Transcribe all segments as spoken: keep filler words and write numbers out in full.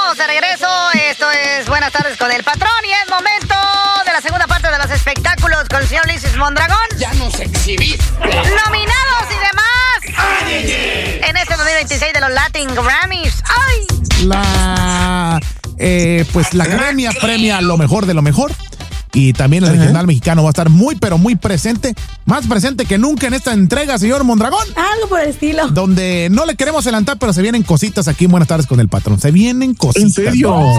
estamos de regreso. Esto es Buenas tardes con el patrón y es momento de la segunda parte de los espectáculos con el señor Ulises Mondragón. Ya nos exhibiste. Nominados y demás. ¡Ay! En este dos mil veintiséis de los Latin Grammys. ¡Ay! La, eh, pues la academia premia lo mejor de lo mejor. Y también el uh-huh. regional mexicano va a estar muy, pero muy presente. Más presente que nunca en esta entrega, señor Mondragón. Algo por el estilo. Donde no le queremos adelantar, pero se vienen cositas aquí en Buenas tardes con el patrón. Se vienen cositas. ¿En serio? ¿No?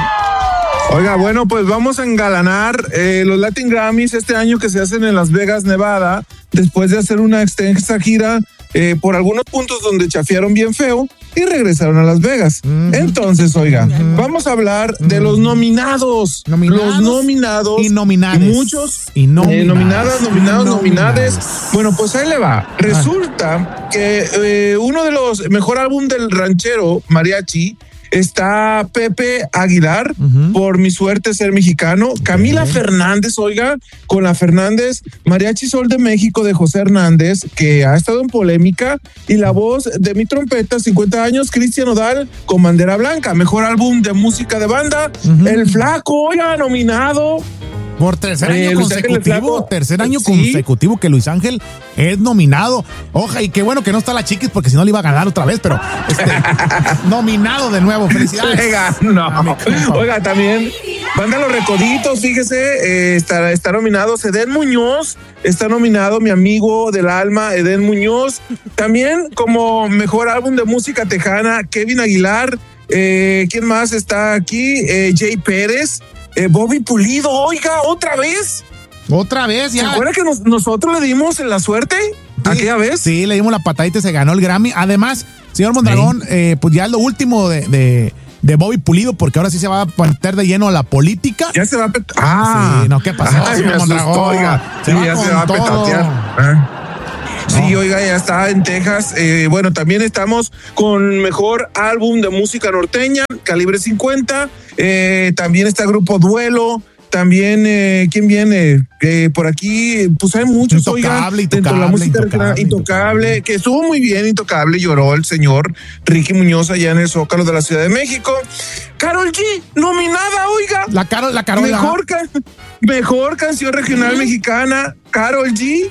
Sí. Oiga, bueno, pues vamos a engalanar eh, los Latin Grammys este año que se hacen en Las Vegas, Nevada, después de hacer una extensa gira eh, por algunos puntos donde chafiaron bien feo y regresaron a Las Vegas. Mm-hmm. Entonces, oiga, mm-hmm. vamos a hablar de los nominados. Nominados. Los nominados. Y nominades. Y muchos. Y nominadas. Eh, nominadas, nominados, y nominades. Bueno, pues ahí le va. Resulta ah. que eh, uno de los mejor álbum del ranchero mariachi está Pepe Aguilar, uh-huh. por Mi Suerte Ser Mexicano. Okay. Camila Fernández, oiga, con la Fernández, Mariachi Sol de México de José Hernández, que ha estado en polémica, y la voz de Mi Trompeta, cincuenta años, Cristian Nodal con Bandera Blanca. Mejor álbum de música de banda, uh-huh. El Flaco, oiga, nominado. Por tercer año eh, consecutivo, tercer año sí. consecutivo que Luis Ángel es nominado. Oja, y qué bueno que no está la Chiquis, porque si no le iba a ganar otra vez, pero este, nominado de nuevo. Felicidades. Oiga, no. Oiga, también Banda Los Recoditos, fíjese, eh, está, está nominado Edén Muñoz, está nominado mi amigo del alma, Edén Muñoz. También como mejor álbum de música tejana, Kevin Aguilar. Eh, ¿Quién más está aquí? Eh, Jay Pérez. Eh, Bobby Pulido, oiga, otra vez. Otra vez, ya. ¿Se acuerda que nos, nosotros le dimos la suerte sí, aquella vez? Sí, le dimos la patadita y se ganó el Grammy. Además, señor Mondragón, sí. eh, pues ya es lo último de, de, de Bobby Pulido, porque ahora sí se va a meter de lleno a la política. Ya se va a pet- Ah, sí, no, ¿qué pasó, Ay, señor Mondragón? Oiga, se sí, va ya con se va a petatear. ¿Eh? Sí, no. Oiga, ya está en Texas. Eh, bueno, también estamos con mejor álbum de música norteña, Calibre cincuenta. Eh, también está Grupo Duelo. También, eh, ¿quién viene? Eh, por aquí, pues hay muchos, Intocable, oiga, dentro de la música intocable, intocable, intocable, que estuvo muy bien, Intocable, lloró el señor Ricky Muñoz allá en el Zócalo de la Ciudad de México. Karol G, nominada, oiga. La Karol, la Karol. Mejor, ca- mejor canción regional mexicana, Karol G.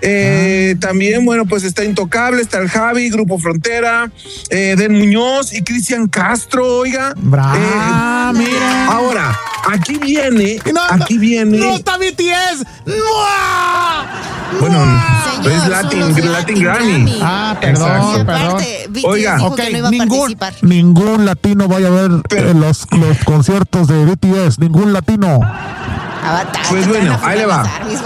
Eh, ah. También, bueno, pues está Intocable, está el Javi, Grupo Frontera, eh, Den Muñoz y Cristian Castro, oiga. Bra, eh, mira. Ahora, aquí viene, no, aquí viene. ¡No está B T S! ¡No! Bueno, señor, es Latin, Latin, Latin Grammy. Grammy. Ah, perdón, perdón. Oiga, okay, no iba ningún, a ningún latino vaya a ver Pero, los, los conciertos de B T S, ningún latino. Pues bueno, ahí le va.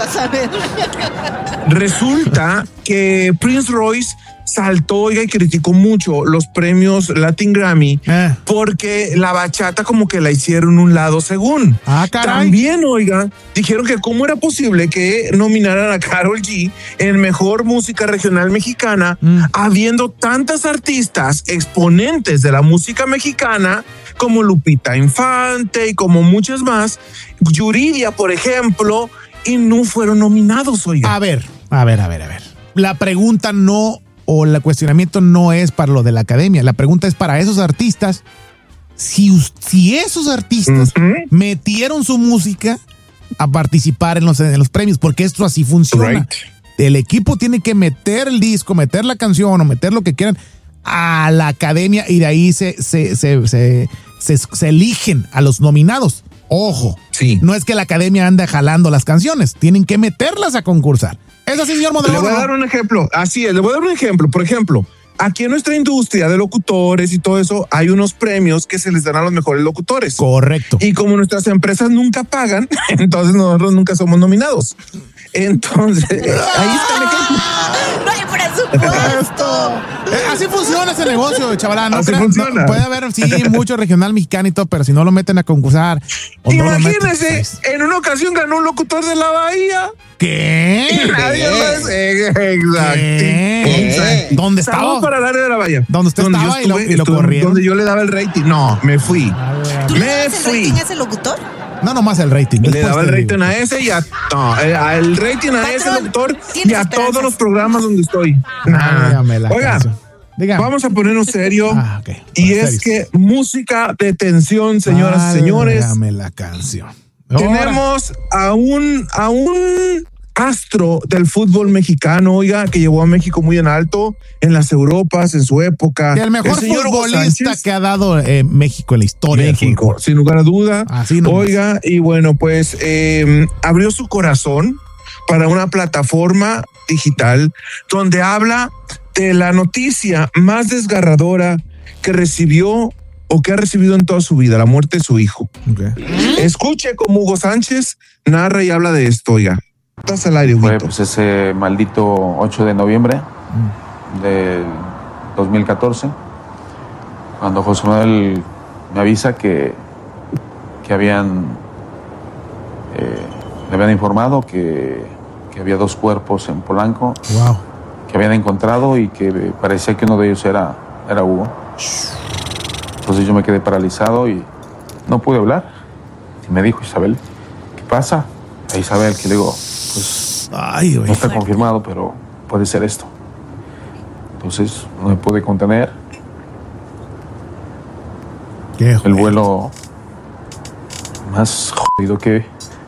Resulta que Prince Royce saltó, oiga, y criticó mucho los premios Latin Grammy eh. porque la bachata como que la hicieron un lado según. Ah, caray. También, oiga, dijeron que cómo era posible que nominaran a Karol G en Mejor Música Regional Mexicana, mm. habiendo tantas artistas exponentes de la música mexicana como Lupita Infante y como muchas más, Yuridia, por ejemplo, y no fueron nominados, oiga. A ver, a ver, a ver, a ver. La pregunta no, o el cuestionamiento no es para lo de la academia, la pregunta es para esos artistas. Si, si esos artistas uh-huh. metieron su música a participar en los, en los premios, porque esto así funciona. Right. El equipo tiene que meter el disco, meter la canción o meter lo que quieran a la academia y de ahí se, se, se, se, se, se eligen a los nominados. Ojo, sí. No es que la academia anda jalando las canciones, tienen que meterlas a concursar. ¿Es así, señor Mondragón? Le voy a dar un ejemplo, así es, le voy a dar un ejemplo. Por ejemplo, aquí en nuestra industria de locutores y todo eso, hay unos premios que se les dan a los mejores locutores. Correcto. Y como nuestras empresas nunca pagan, entonces nosotros nunca somos nominados. Entonces, ahí está el ejemplo. ¡No hay presupuesto! eh, así funciona ese negocio, chavalán. No así crean, funciona. No, puede haber, sí, mucho regional mexicano y todo, pero si no lo meten a concursar. O Imagínese, no meten, pues, en una ocasión ganó un locutor de la Bahía. ¿Qué? Y nadie más. Exacto. ¿Qué? ¿Dónde estaba? Saludos para el área de la Bahía. ¿Dónde usted donde estaba estuve, y lo, y lo estuve, corrieron? Donde yo le daba el rating. No, me fui. ¿Tú me le dabas fui. el rating a ese locutor? No, nomás el rating. Le daba el rating a ese y a no, el rating a ese locutor y a todos los programas donde estoy. Nah. Oiga, Dígame. Vamos a ponernos serio. Ah, ok. Y Bueno, es serios. que música de tensión, señoras y señores. Dame la canción. Tenemos a un, a un astro del fútbol mexicano, oiga, que llevó a México muy en alto en las Europas en su época. Y el mejor señor Hugo futbolista Sánchez. que ha dado eh, México en la historia. del México, fútbol. sin lugar a duda. Así nomás. Oiga, y bueno, pues eh, abrió su corazón para una plataforma digital donde habla de la noticia más desgarradora que recibió o que ha recibido en toda su vida, la muerte de su hijo. Okay. Escuche cómo Hugo Sánchez narra y habla de esto, oiga. Estás al aire, Fue Huguito. pues ese maldito ocho de noviembre del dos mil catorce, cuando José Manuel me avisa que, que habían eh, le habían informado que, que había dos cuerpos en Polanco, Wow. que habían encontrado y que parecía que uno de ellos era, era Hugo. Entonces yo me quedé paralizado y no pude hablar. Y me dijo Isabel, ¿qué pasa? A Isabel, que le digo, pues Ay, güey. no está confirmado, pero puede ser esto. Entonces no me pude contener. Qué El joder. vuelo más jodido que...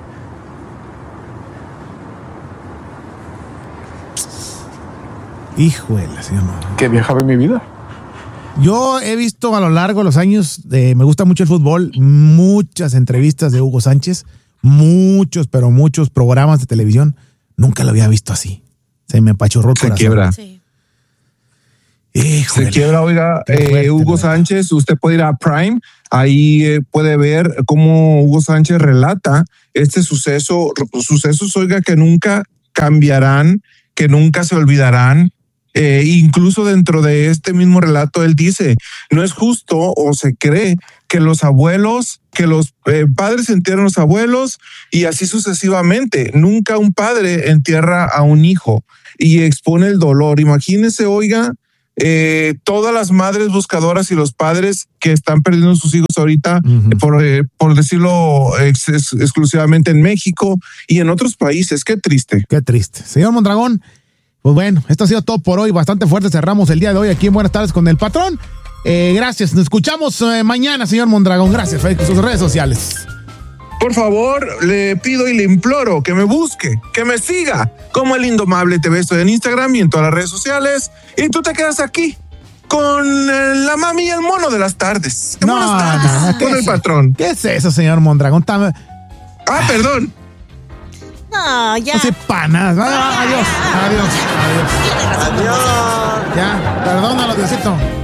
Híjole, señor. que viajaba en mi vida. Yo he visto a lo largo de los años, de, me gusta mucho el fútbol, muchas entrevistas de Hugo Sánchez, muchos, pero muchos programas de televisión. Nunca lo había visto así. Se me apachurró el Se corazón. quiebra. Sí. Híjole. Se quiebra, oiga, Qué eh, fuerte, Hugo güey. Sánchez, usted puede ir a Prime, ahí eh, puede ver cómo Hugo Sánchez relata este suceso, sucesos, oiga, que nunca cambiarán, que nunca se olvidarán. Eh, incluso dentro de este mismo relato, él dice, no es justo o se cree que los abuelos, que los eh, padres entierran a los abuelos y así sucesivamente. Nunca un padre entierra a un hijo y expone el dolor. Imagínese, oiga, eh, todas las madres buscadoras y los padres que están perdiendo a sus hijos ahorita, Ujú. eh, por, eh, por decirlo ex- ex- exclusivamente en México y en otros países. Qué triste. Qué triste. Señor Mondragón, pues bueno, esto ha sido todo por hoy. Bastante fuerte. Cerramos el día de hoy aquí en Buenas Tardes con el Patrón. Eh, gracias. Nos escuchamos eh, mañana, señor Mondragón. Gracias. Facebook, sus redes sociales. Por favor, le pido y le imploro que me busque, que me siga como El Indomable T V. Estoy en Instagram y en todas las redes sociales. Y tú te quedas aquí con eh, la mami y el mono de las tardes. No, Buenas tardes, no, ¿qué con el es? patrón. ¿Qué es eso, señor Mondragón? Tam- Ah, perdón. No, ya. No se panas. Ah, adiós. Adiós. Adiós. Tiene razón. Ya. Perdónalo, Diosito.